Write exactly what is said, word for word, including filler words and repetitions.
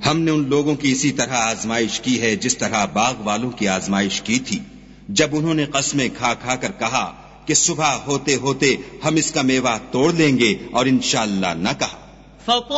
हमने उन लोगों की इसी तरह आजमाइश की है जिस तरह बाग वालों की आजमाइश की थी, जब उन्होंने कस्में खा खा कर कहा कि सुबह होते होते हम इसका मेवा तोड़ लेंगे और इंशाअल्लाह न कहा।